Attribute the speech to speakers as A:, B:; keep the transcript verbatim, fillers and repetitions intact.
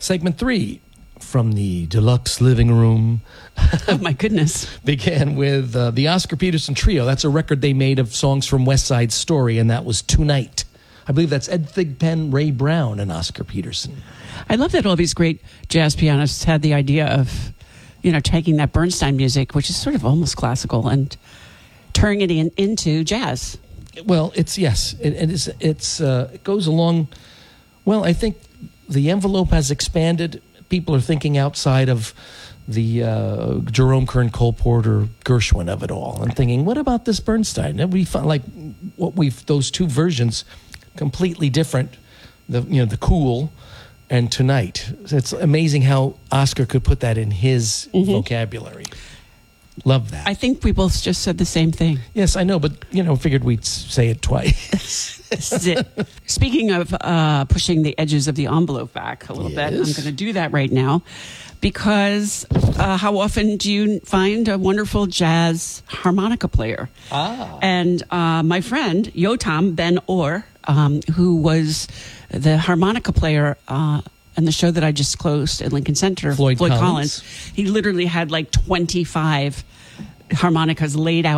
A: Segment three from the deluxe living room
B: Oh, my goodness.
A: began with uh, the Oscar Peterson Trio. That's a record they made of songs from West Side Story, and that was Tonight. I believe that's Ed Thigpen, Ray Brown, and Oscar Peterson.
B: I love that all these great jazz pianists had the idea of, you know, taking that Bernstein music, which is sort of almost classical, and turning it in, into jazz.
A: Well, it's, yes, it, it, is, it's, uh, it goes along, well, I think the envelope has expanded. People are thinking outside of the uh, Jerome Kern, Cole Porter, Gershwin of it all, and thinking, what about this Bernstein? And we find, like, what we've, those two versions, completely different, the, you know, the Cool and Tonight. It's amazing how Oscar could put that in his mm-hmm. vocabulary. Love that.
B: I think we both just said the same thing.
A: Yes, I know, but, you know, figured we'd say it twice.
B: This is it. Speaking of uh, pushing the edges of the envelope back a little
A: Yes.
B: bit, I'm going to do that right now because uh, how often do you find a wonderful jazz harmonica player?
A: Ah.
B: And uh, my friend, Yotam Ben Or, um, who was the harmonica player uh, and the show that I just closed at Lincoln Center,
A: Floyd
B: Floyd
A: Collins.
B: Collins, he literally had like twenty-five harmonicas laid out